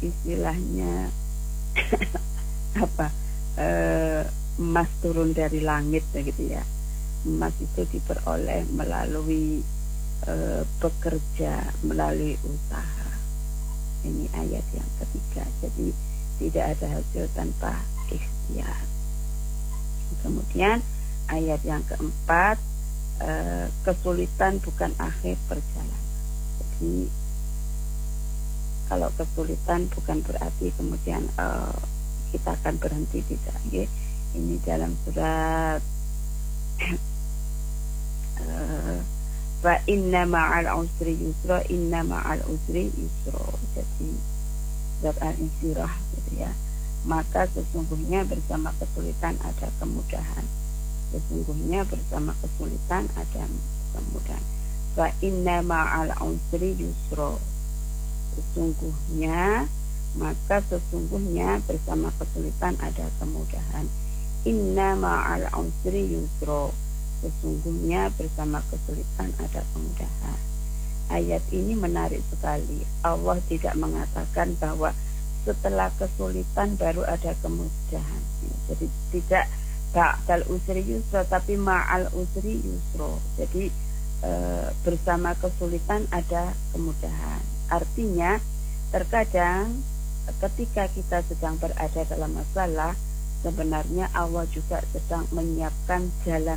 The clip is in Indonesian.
istilahnya apa emas turun dari langit begitu ya. Emas itu diperoleh melalui bekerja, melalui usaha. Ini ayat yang ketiga. Jadi tidak ada hasil tanpa ikhtiar. Kemudian ayat yang keempat, kesulitan bukan akhir perjalanan. Jadi kalau kesulitan bukan berarti kemudian kita akan berhenti, tidak. Ini dalam surat fa inna ma'al usri yusra, inna ma'al usri yusra. Jadi surat Al-Insyirah gitu ya. Maka sesungguhnya bersama kesulitan ada kemudahan. Sesungguhnya bersama kesulitan ada kemudahan. Fa inna ma'al usri yusra. Sesungguhnya, maka sesungguhnya bersama kesulitan ada kemudahan. Inna ma'al usri yusra. Sesungguhnya bersama kesulitan ada kemudahan. Ayat ini menarik sekali. Allah tidak mengatakan bahwa setelah kesulitan baru ada kemudahan. Jadi tidak ba'dal usri yusra, tapi ma'al usri yusra. Jadi bersama kesulitan ada kemudahan. Artinya terkadang ketika kita sedang berada dalam masalah, sebenarnya Allah juga sedang menyiapkan jalan